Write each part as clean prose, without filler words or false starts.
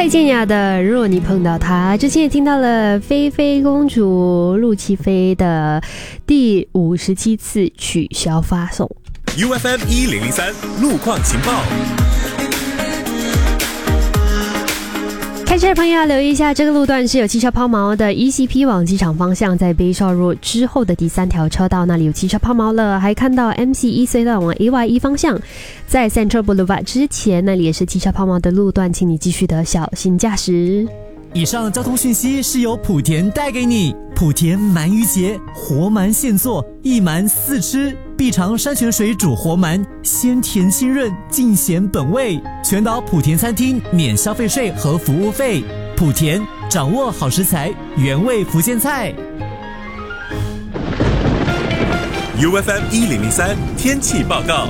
蔡健雅的若你碰到她，之前也听到了菲菲公主陆琪菲的第57次取消发送。 UFM 1003路况情报。 开车的朋友要留意一下，这个路段是有汽车抛锚的 ECP 往机场方向，在北少路之后的第3条车道那里有汽车抛锚了。还看到 MC1 隧道往 AY1 方向，在 Central Boulevard 之前那里也是汽车抛锚的路段，请你继续的小心驾驶。 以上交通讯息是由莆田带给你。莆田鳗鱼节，活鳗现做，一鳗4吃，必尝山泉水煮活鳗，鲜甜清润，尽显本味。全岛莆田餐厅免消费税和服务费。莆田掌握好食材，原味福建菜。 UFM 1003天气报告。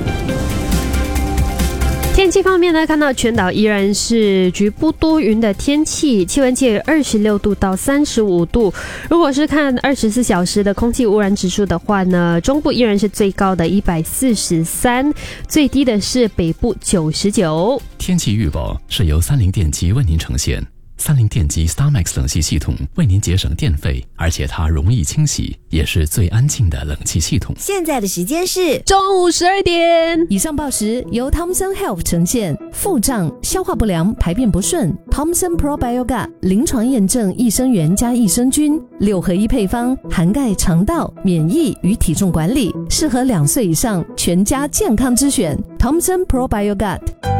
天气方面呢，看到全岛依然是局部多云的天气，气温介于26度到35度。如果是看24小时的空气污染指数的话呢，中部依然是最高的143，最低的是北部99。 天气预报是由三菱电机为您呈现。三菱电机 StarMax 冷气系统为您节省电费，而且它容易清洗，也是最安静的冷气系统。 现在的时间是中午12点。 以上报时由 Thomson Health 呈现。腹胀、消化不良、排便不顺 Thomson Probiogat 临床验证益生元加益生菌6合1配方，涵盖肠道、免疫与体重管理，适合2岁以上全家健康之选 Thomson Probiogat。